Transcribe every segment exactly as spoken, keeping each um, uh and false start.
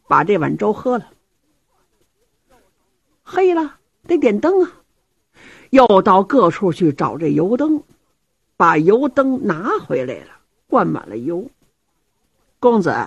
把这碗粥喝了。黑了，得点灯啊，又到各处去找这油灯，把油灯拿回来了，灌满了油。公子，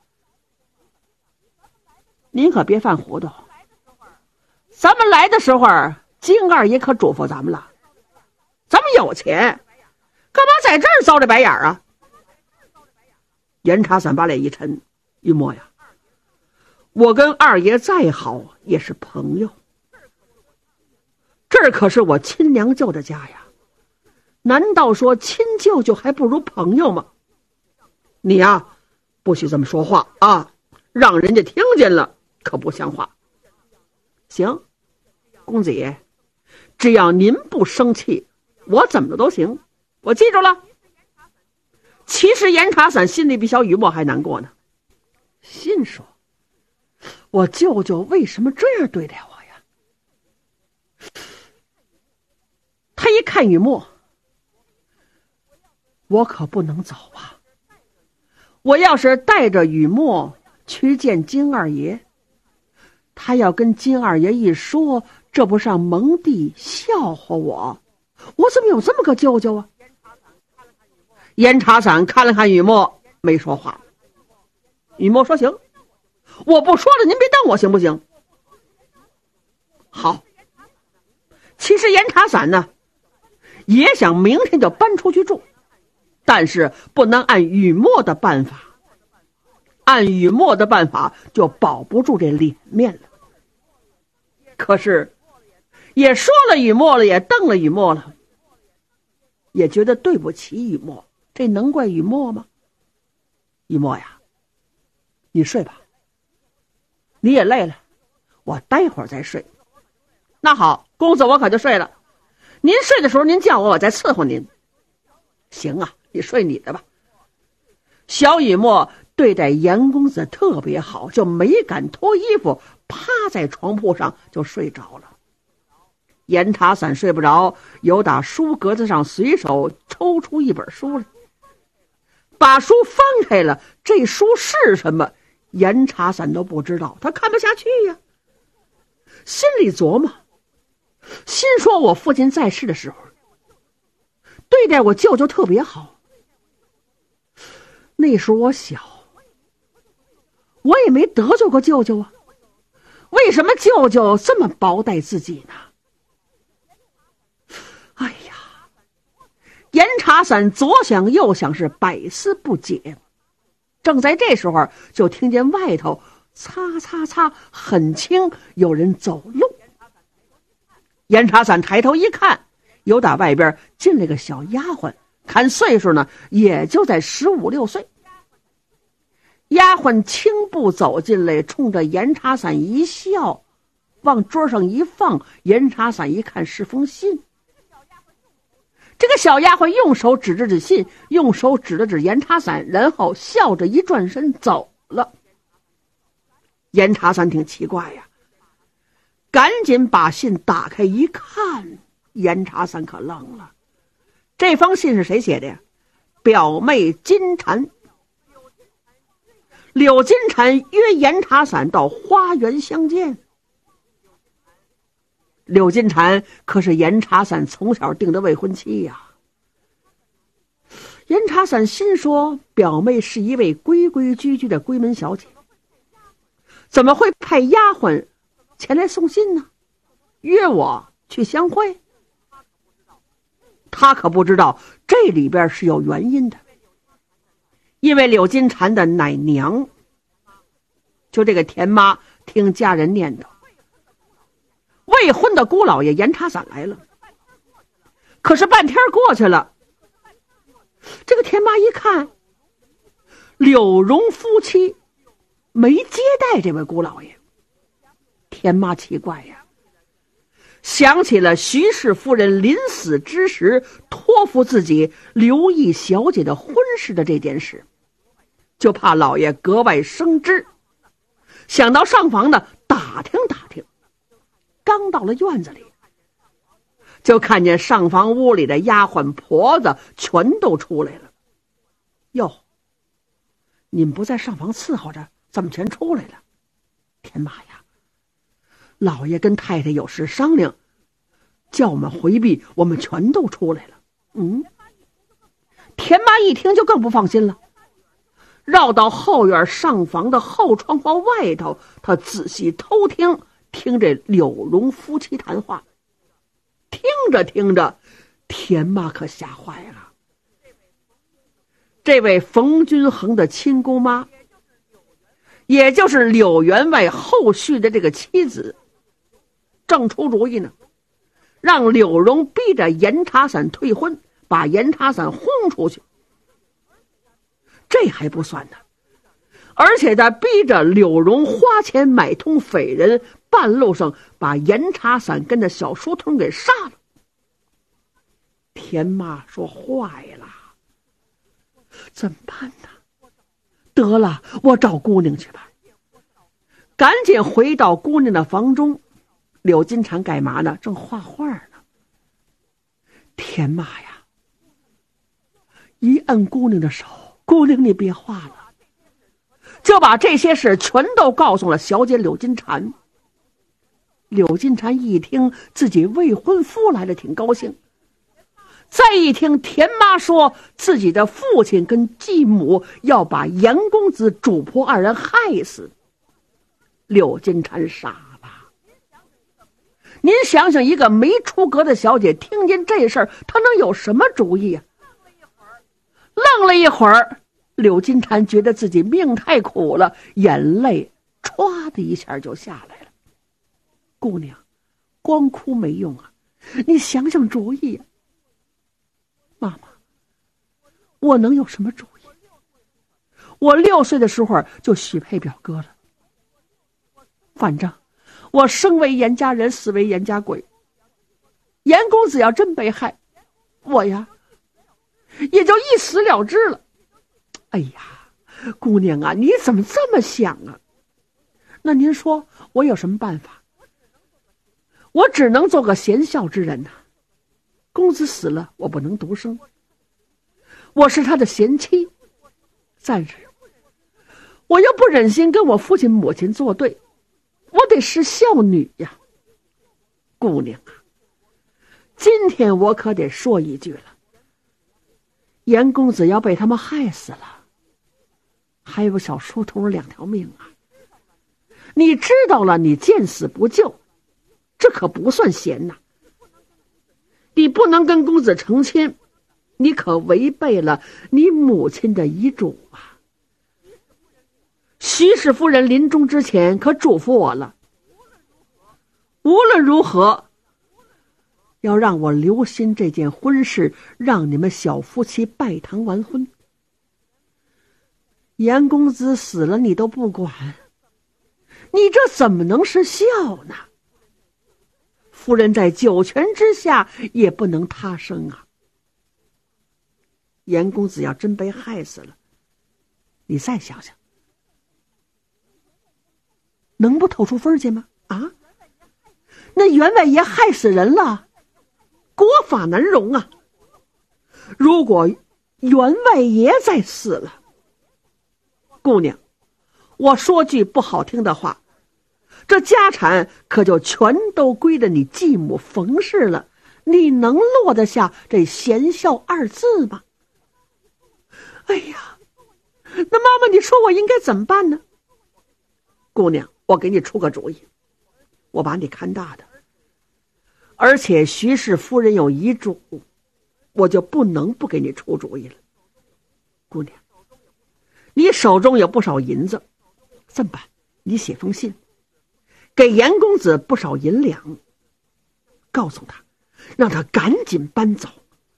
您可别犯糊涂，咱们来的时候金二爷可嘱咐咱们了，咱们有钱，干嘛在这儿遭这白眼啊？严茶伞把脸一沉，玉墨呀，我跟二爷再好也是朋友，这儿可是我亲娘舅的家呀，难道说亲舅舅还不如朋友吗？你呀，不许这么说话啊，让人家听见了可不像话。行，公子爷，只要您不生气，我怎么都行，我记住了。其实严茶伞心里比小雨墨还难过呢，心说我舅舅为什么这样对待我呀？他一看雨墨，我可不能走啊，我要是带着雨墨去见金二爷，他要跟金二爷一说，这不上蒙地笑话我，我怎么有这么个舅舅啊？严茶伞看了看雨墨，没说话。雨墨说行，我不说了，您别瞪我行不行？好。其实严茶伞呢也想明天就搬出去住，但是不能按雨墨的办法，按雨墨的办法就保不住这脸面了。可是也说了雨墨了，也瞪了雨墨了，也觉得对不起雨墨，这能怪雨墨吗？雨墨呀，你睡吧，你也累了，我待会儿再睡。那好，公子我可就睡了，您睡的时候您叫我，我再伺候您。行啊，你睡你的吧。小雨墨对待严公子特别好，就没敢脱衣服，趴在床铺上就睡着了。严茶伞睡不着，由打书格子上随手抽出一本书来，把书翻开了，这书是什么严茶伞都不知道，他看不下去呀，心里琢磨，心说我父亲在世的时候对待我舅舅特别好，那时候我小，我也没得罪过舅舅啊，为什么舅舅这么薄待自己呢？哎呀，严茶伞左想右想，是百思不解。正在这时候，就听见外头擦擦擦很轻，有人走路。严茶伞抬头一看，有打外边进来个小丫鬟，看岁数呢也就在十五六岁。丫鬟轻步走进来，冲着严茶伞一笑，往桌上一放。严茶伞一看是封信，这个小丫鬟用手指着指信，用手指了指严茶伞，然后笑着一转身走了。严茶伞挺奇怪呀，赶紧把信打开一看，严茶伞可愣了，这封信是谁写的呀？表妹金蝉。柳金蝉约严茶伞到花园相见。柳金蝉可是严茶伞从小定的未婚妻呀。严茶伞心说，表妹是一位规规矩矩的闺门小姐，怎么会派丫鬟前来送信呢？约我去相会？他可不知道这里边是有原因的，因为柳金蝉的奶娘，就这个田妈，听家人念叨，未婚的姑老爷严茶伞来了。可是半天过去了，这个田妈一看，柳荣夫妻没接待这位姑老爷。田妈奇怪呀，想起了徐氏夫人临死之时托付自己刘毅小姐的婚事的这件事，就怕老爷格外生知，想到上房呢打听打听。刚到了院子里，就看见上房屋里的丫鬟婆子全都出来了。哟，你们不在上房伺候着，怎么全出来了？ 天马呀，老爷跟太太有事商量，叫我们回避，我们全都出来了。嗯，田妈一听就更不放心了，绕到后院上房的后窗户外头，他仔细偷听，听这柳荣夫妻谈话。听着听着，田妈可吓坏了。这位冯君衡的亲姑妈，也就是柳员外后续的这个妻子，正出主意呢，让柳荣逼着严茶伞退婚，把严茶伞轰出去。这还不算呢，而且他逼着柳荣花钱买通匪人，半路上把严茶伞跟着小书童给杀了。田妈说坏了，怎么办呢？得了，我找姑娘去吧。赶紧回到姑娘的房中，柳金蝉干嘛呢？正画画呢。田妈呀，一摁姑娘的手，姑娘你别画了，就把这些事全都告诉了小姐柳金蝉。柳金蝉一听自己未婚夫来了，挺高兴。再一听田妈说自己的父亲跟继母要把严公子主仆二人害死，柳金蝉傻了。您想想，一个没出阁的小姐听见这事儿，她能有什么主意啊？愣了一会儿，柳金蝉觉得自己命太苦了，眼泪唰的一下就下来了。姑娘，光哭没用啊，你想想主意啊。妈妈，我能有什么主意？我六岁的时候就许配表哥了。反正我生为严家人，死为严家鬼。严公子要真被害，我呀也就一死了之了。哎呀，姑娘啊，你怎么这么想啊？那您说我有什么办法？我只能做个贤孝之人呐、啊。公子死了，我不能独生，我是他的贤妻，暂时我又不忍心跟我父亲母亲作对，我得是孝女呀。姑娘啊，今天我可得说一句了，严公子要被他们害死了，还有小书童两条命啊！你知道了，你见死不救，这可不算闲呐。你不能跟公子成亲，你可违背了你母亲的遗嘱啊。徐氏夫人临终之前可嘱咐我了，无论如何要让我留心这件婚事，让你们小夫妻拜堂完婚。严公子死了你都不管，你这怎么能是孝呢？夫人在九泉之下也不能他生啊。严公子要真被害死了，你再想想，能不透出分去吗？啊，那员外爷害死人了，国法难容啊。如果员外爷再死了，姑娘，我说句不好听的话，这家产可就全都归了你继母冯氏了，你能落得下这贤孝二字吗？哎呀，那妈妈你说我应该怎么办呢？姑娘，我给你出个主意，我把你看大的，而且徐氏夫人有遗嘱，我就不能不给你出主意了。姑娘，你手中有不少银子，这么办，你写封信给严公子不少银两，告诉他让他赶紧搬走。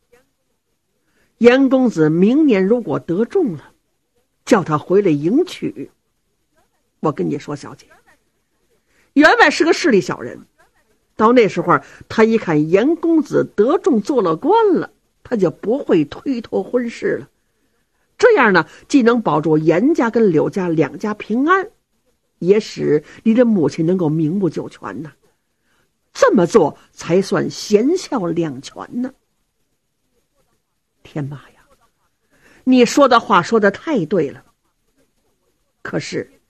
严公子明年如果得中了，叫他回来迎娶。我跟你说，小姐，员外是个势利小人，到那时候他一看严公子得中做了官了，他就不会推脱婚事了。这样呢，既能保住严家跟柳家两家平安，也使你的母亲能够名不久全呢。这么做才算贤孝两全呢。天妈呀，你说的话说的太对了，可是